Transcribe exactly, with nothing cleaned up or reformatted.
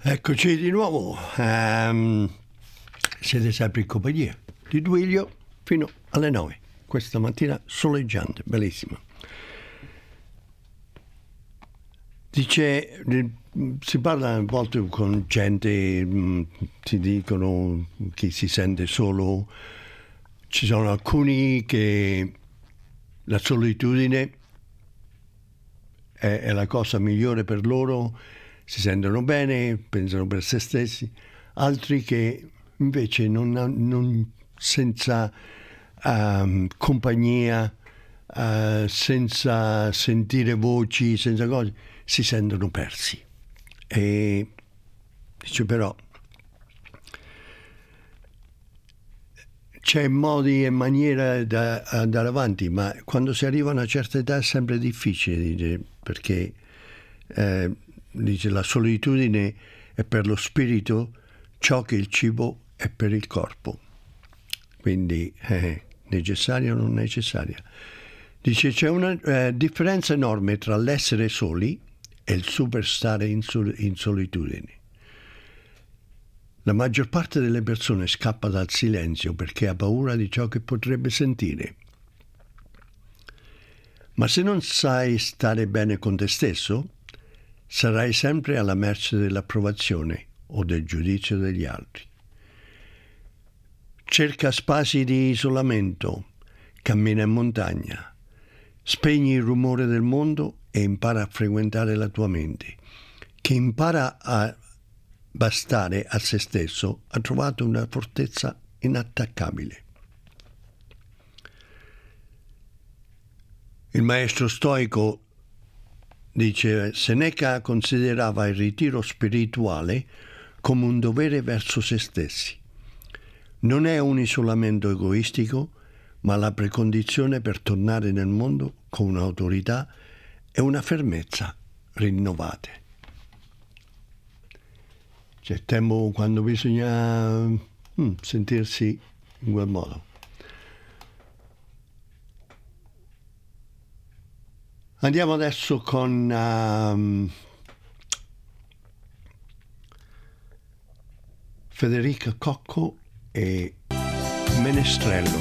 Eccoci di nuovo, um, siete sempre in compagnia di Duilio fino alle nove, questa mattina soleggiante, bellissima. Dice, si parla a volte con gente, ti dicono chi si sente solo, ci sono alcuni che la solitudine è, è la cosa migliore per loro, si sentono bene, pensano per se stessi, altri che invece non, non senza um, compagnia, uh, senza sentire voci, senza cose, si sentono persi. E dice però c'è modi e maniere da andare avanti, ma quando si arriva a una certa età è sempre difficile, dice, perché eh, dice la solitudine è per lo spirito ciò che il cibo è per il corpo, quindi è necessaria o non necessaria. Dice c'è una eh, differenza enorme tra l'essere soli e il superstare in, sol- in solitudine. La maggior parte delle persone scappa dal silenzio perché ha paura di ciò che potrebbe sentire. Ma se non sai stare bene con te stesso, sarai sempre alla mercé dell'approvazione o del giudizio degli altri. Cerca spazi di isolamento, cammina in montagna, spegni il rumore del mondo e impara a frequentare la tua mente. Chi impara a bastare a se stesso ha trovato una fortezza inattaccabile. Il maestro stoico dice, Seneca considerava il ritiro spirituale come un dovere verso se stessi. Non è un isolamento egoistico, ma la precondizione per tornare nel mondo con un'autorità e una fermezza rinnovate. C'è tempo quando bisogna mm, sentirsi in quel modo. Andiamo adesso con um, Federica Cocco e Menestrello.